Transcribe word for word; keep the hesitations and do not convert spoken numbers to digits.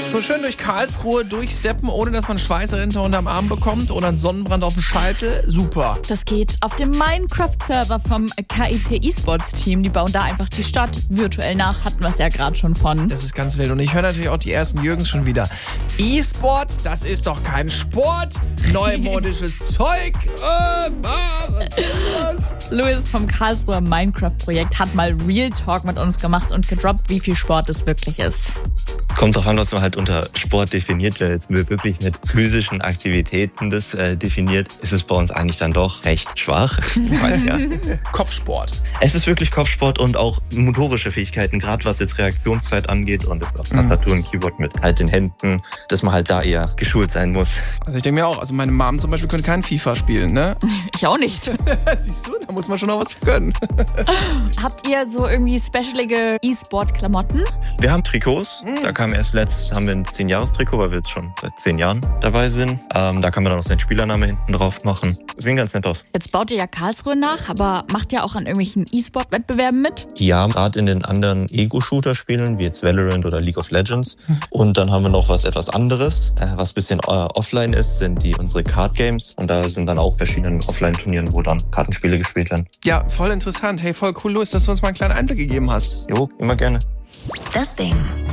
So schön durch Karlsruhe durchsteppen, ohne dass man Schweißerrinde unterm Arm bekommt oder einen Sonnenbrand auf dem Scheitel. Super. Das geht auf dem Minecraft-Server vom K I T E-Sports-Team. Die bauen da einfach die Stadt virtuell nach. Hatten wir es ja gerade schon von. Das ist ganz wild. Und ich höre natürlich auch die ersten Jürgens schon wieder. E-Sport, das ist doch kein Sport. Neumodisches Zeug. Äh, was ist das? Louis vom Karlsruher Minecraft-Projekt hat mal Real Talk mit uns gemacht und gedroppt, wie viel Sport es wirklich ist. Kommt drauf an, was man halt unter Sport definiert. Wenn jetzt wirklich mit physischen Aktivitäten das äh, definiert, ist es bei uns eigentlich dann doch recht schwach. Weiß, ja. Kopfsport. Es ist wirklich Kopfsport und auch motorische Fähigkeiten, gerade was jetzt Reaktionszeit angeht und jetzt auf Tastatur und Keyboard mit halt den Händen, dass man halt da eher geschult sein muss. Also ich denke mir auch, also meine Mom zum Beispiel könnte kein FIFA spielen, ne? Ich auch nicht. Siehst du, da muss man schon noch was können. Habt ihr so irgendwie specialige E-Sport-Klamotten? Wir haben Trikots. Mhm. Da kam erst letzt, haben wir ein zehn-Jahres-Trikot, weil wir jetzt schon seit zehn Jahren dabei sind. Ähm, da kann man dann noch seinen Spielername hinten drauf machen. Sehen ganz nett aus. Jetzt baut ihr ja Karlsruhe nach, aber macht ihr auch an irgendwelchen E-Sport-Wettbewerben mit? Ja, gerade in den anderen Ego-Shooter-Spielen, wie jetzt Valorant oder League of Legends. Und dann haben wir noch was etwas anderes, äh, was ein bisschen äh, offline ist, sind die unsere Card-Games. Und da sind dann auch verschiedene Offline-Turnieren, wo dann Kartenspiele gespielt werden. Ja, voll interessant. Hey, voll cool, Louis, dass du uns mal einen kleinen Einblick gegeben hast. Jo, immer gerne. Das Ding.